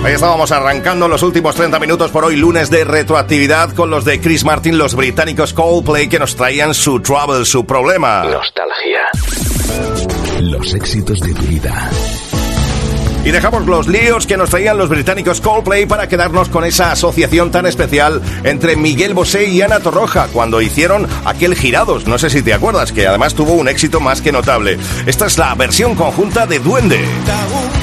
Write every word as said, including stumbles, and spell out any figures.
Ahí estábamos arrancando los últimos treinta minutos por hoy, lunes de retroactividad, con los de Chris Martin, los británicos Coldplay, que nos traían su trouble, su problema. Nostalgia. Los éxitos de tu vida. Y dejamos los líos que nos traían los británicos Coldplay para quedarnos con esa asociación tan especial entre Miguel Bosé y Ana Torroja cuando hicieron aquel Girados, no sé si te acuerdas, que además tuvo un éxito más que notable. Esta es la versión conjunta de Duende.